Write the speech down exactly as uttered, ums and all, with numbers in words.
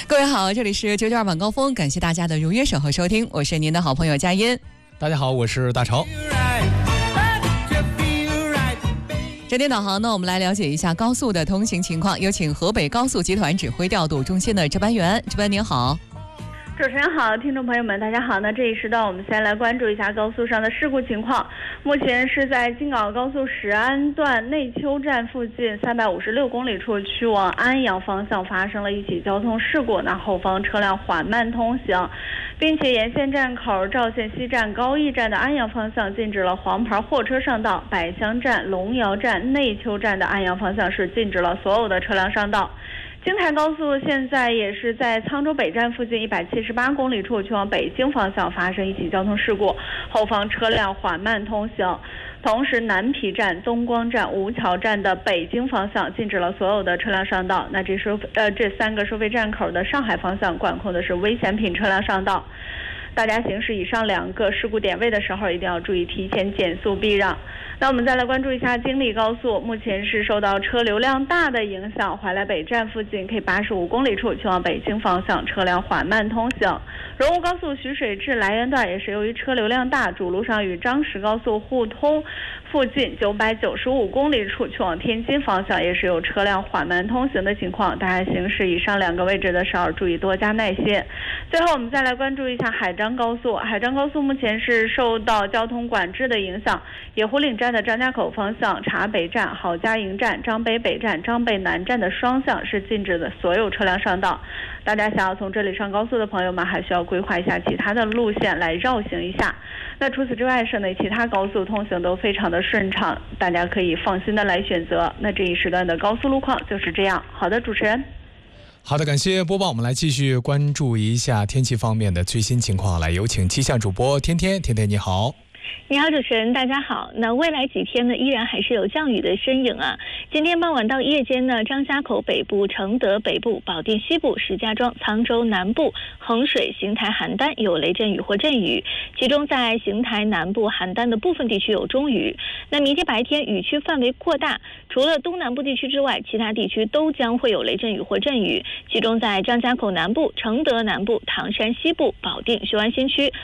各位好，这里是九九二晚高峰，感谢大家的如约守候收听，我是您的好朋友佳音。 大家好，我是大潮。 整点导航呢，我们来了解一下高速的通行情况，有请河北高速集团指挥调度中心的值班员，值班您好。 主持人好，听众朋友们大家好。那这一时段我们先来关注一下高速上的事故情况。目前是在京港澳高速石安段内丘站附近三百五十六公里处，去往安阳方向发生了一起交通事故，那后方车辆缓慢通行，并且沿线站口赵县西站、高义站的安阳方向禁止了黄牌货车上道，百乡站、龙窑站、内丘站的安阳方向是禁止了所有的车辆上道。京台高速现在也是在沧州北站附近一百七十八公里处，去往北京方向发生一起交通事故，后方车辆缓慢通行。同时，南皮站、东光站、吴桥站的北京方向禁止了所有的车辆上道。那这收呃这三个收费站口的上海方向管控的是危险品车辆上道。大家行驶以上两个事故点位的时候，一定要注意提前减速避让。那我们再来关注一下京丽高速，目前是受到车流量大的影响，怀来北站附近 K 八十五公里处去往北京方向车辆缓慢通行。荣武高速徐水至来源段也是由于车流量大，主路上与张石高速互通附近九百九十五公里处去往天津方向也是有车辆缓慢通行的情况，大家行驶以上两个位置的时候注意多加耐心。最后我们再来关注一下海张高速，海张高速目前是受到交通管制的影响，野湖岭站的张家口方向、茶北站、郝家营站、张北北站、张北南站的双向是禁止的所有车辆上道。大家想要从这里上高速的朋友们，还需要规划一下其他的路线来绕行一下。那除此之外，省内其他高速通行都非常的顺畅，大家可以放心的来选择。那这一时段的高速路况就是这样。好的，主持人。 好的，感谢播报。我们来继续关注一下天气方面的最新情况。来，有请气象主播天天。天天你好。 你好，主持人，大家好。那未来几天呢，依然还是有降雨的身影啊。今天傍晚到夜间呢，张家口北部、承德北部、保定西部、石家庄、沧州南部、衡水、邢台、邯郸有雷阵雨或阵雨，其中在邢台南部、邯郸的部分地区有中雨。那明天白天雨区范围扩大，除了东南部地区之外，其他地区都将会有雷阵雨或阵雨，其中在张家口南部、承德南部、唐山西部、保定、雄安新区、